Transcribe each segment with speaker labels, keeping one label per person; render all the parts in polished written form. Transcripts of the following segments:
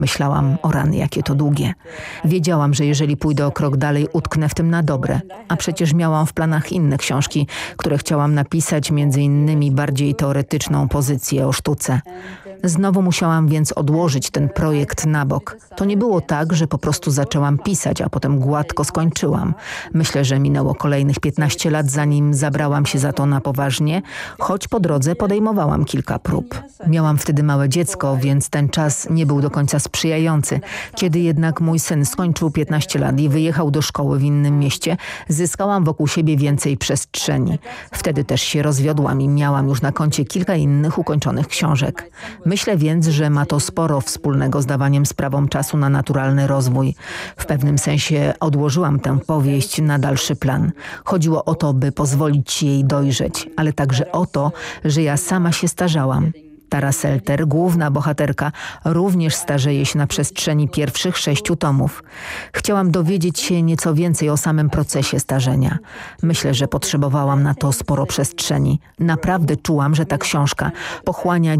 Speaker 1: Myślałam, o rany, jakie to długie. Wiedziałam, że jeżeli pójdę o krok dalej, utknę w tym na dobre. A przecież miałam w planach inne książki, które chciałam napisać, między innymi bardziej teoretyczną pozycję o sztuce. Znowu musiałam więc odłożyć ten projekt na bok. To nie było tak, że po prostu zaczęłam pisać, a potem gładko skończyłam. Myślę, że minęło kolejnych 15 lat, zanim zabrałam się za to na poważnie, choć po drodze podejmowałam kilka prób. Miałam wtedy małe dziecko, więc ten czas nie był do końca sprzyjający. Kiedy jednak mój syn skończył 15 lat i wyjechał do szkoły w innym mieście, zyskałam wokół siebie więcej przestrzeni. Wtedy też się rozwiodłam i miałam już na koncie kilka innych ukończonych książek. Myślę więc, że ma to sporo wspólnego z dawaniem sprawom czasu na naturalny rozwój. W pewnym sensie odłożyłam tę powieść na dalszy plan. Chodziło o to, by pozwolić jej dojrzeć, ale także o to, że ja sama się starzałam. Tara Selter, główna bohaterka, również starzeje się na przestrzeni pierwszych 6 tomów. Chciałam dowiedzieć się nieco więcej o samym procesie starzenia. Myślę, że potrzebowałam na to sporo przestrzeni. Naprawdę czułam, że ta książka pochłania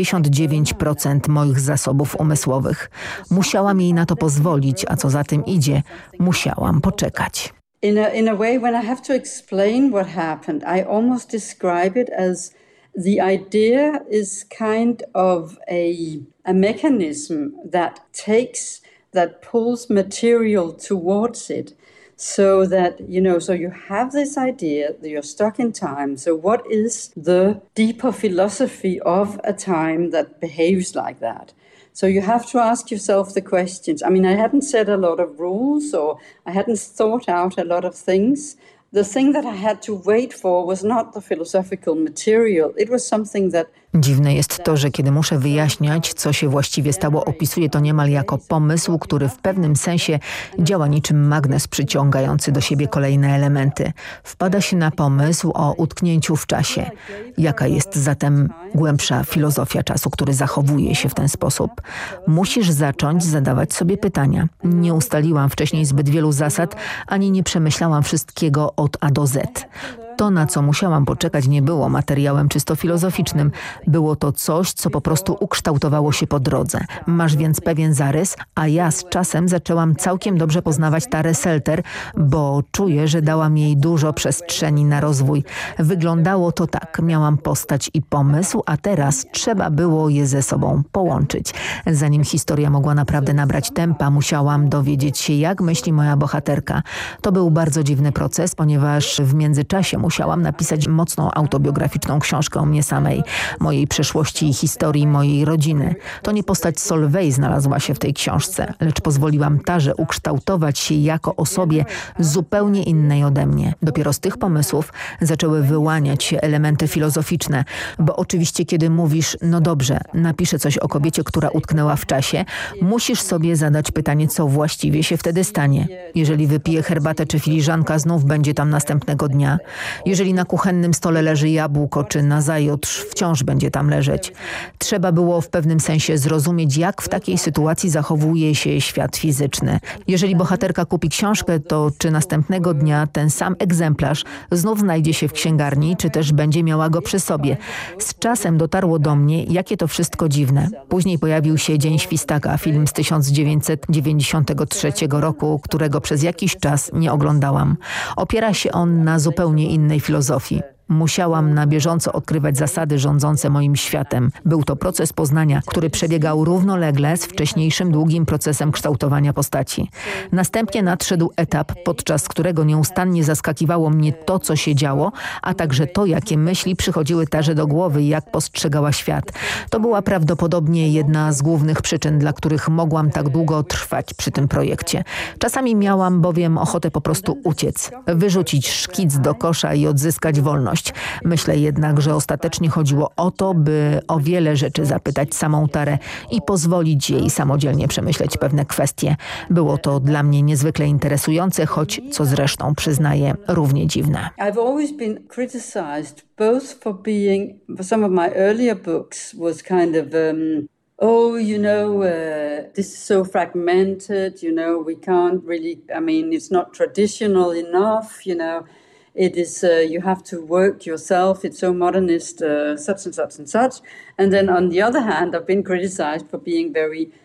Speaker 1: 99% moich zasobów umysłowych. Musiałam jej na to pozwolić, a co za tym idzie, musiałam poczekać.
Speaker 2: In a way, when I have to explain what happened, I almost describe it as the idea is kind of a mechanism that pulls material towards it so that, so you have this idea that you're stuck in time. So what is the deeper philosophy of a time that behaves like that? So you have to ask yourself the questions. I mean, I hadn't set a lot of rules or I hadn't thought out a lot of things. The thing that I had to wait for was not the philosophical material. It was something that
Speaker 1: Dziwne jest to, że kiedy muszę wyjaśniać, co się właściwie stało, opisuję to niemal jako pomysł, który w pewnym sensie działa niczym magnes przyciągający do siebie kolejne elementy. Wpada się na pomysł o utknięciu w czasie. Jaka jest zatem głębsza filozofia czasu, który zachowuje się w ten sposób? Musisz zacząć zadawać sobie pytania. Nie ustaliłam wcześniej zbyt wielu zasad, ani nie przemyślałam wszystkiego od A do Z. To, na co musiałam poczekać, nie było materiałem czysto filozoficznym. Było to coś, co po prostu ukształtowało się po drodze. Masz więc pewien zarys, a ja z czasem zaczęłam całkiem dobrze poznawać Tarę Selter, bo czuję, że dałam jej dużo przestrzeni na rozwój. Wyglądało to tak. Miałam postać i pomysł, a teraz trzeba było je ze sobą połączyć. Zanim historia mogła naprawdę nabrać tempa, musiałam dowiedzieć się, jak myśli moja bohaterka. To był bardzo dziwny proces, ponieważ w międzyczasie musiałam napisać mocną autobiograficzną książkę o mnie samej, mojej przeszłości i historii mojej rodziny. To nie postać Solveig znalazła się w tej książce, lecz pozwoliłam Tarze ukształtować się jako osobie zupełnie innej ode mnie. Dopiero z tych pomysłów zaczęły wyłaniać się elementy filozoficzne, bo oczywiście kiedy mówisz, no dobrze, napiszę coś o kobiecie, która utknęła w czasie, musisz sobie zadać pytanie, co właściwie się wtedy stanie. Jeżeli wypije herbatę czy filiżanka, znów będzie tam następnego dnia. Jeżeli na kuchennym stole leży jabłko, czy nazajutrz wciąż będzie tam leżeć. Trzeba było w pewnym sensie zrozumieć, jak w takiej sytuacji zachowuje się świat fizyczny. Jeżeli bohaterka kupi książkę, to czy następnego dnia ten sam egzemplarz znów znajdzie się w księgarni, czy też będzie miała go przy sobie. Z czasem dotarło do mnie, jakie to wszystko dziwne. Później pojawił się Dzień Świstaka, film z 1993 roku, którego przez jakiś czas nie oglądałam. Opiera się on na zupełnie innej filozofii. Musiałam na bieżąco odkrywać zasady rządzące moim światem. Był to proces poznania, który przebiegał równolegle z wcześniejszym długim procesem kształtowania postaci. Następnie nadszedł etap, podczas którego nieustannie zaskakiwało mnie to, co się działo, a także to, jakie myśli przychodziły Tarze do głowy i jak postrzegała świat. To była prawdopodobnie jedna z głównych przyczyn, dla których mogłam tak długo trwać przy tym projekcie. Czasami miałam bowiem ochotę po prostu uciec, wyrzucić szkic do kosza i odzyskać wolność. Myślę jednak, że ostatecznie chodziło o to, by o wiele rzeczy zapytać samą Tarę i pozwolić jej samodzielnie przemyśleć pewne kwestie. Było to dla mnie niezwykle interesujące, choć, co zresztą przyznaję, równie dziwne.
Speaker 2: I've always been criticized both for being, some of my earlier books was kind of this is so fragmented, we can't really, it's not traditional enough, It is, you have to work yourself, it's so modernist, such and such and such. And then on the other hand, I've been criticized for being very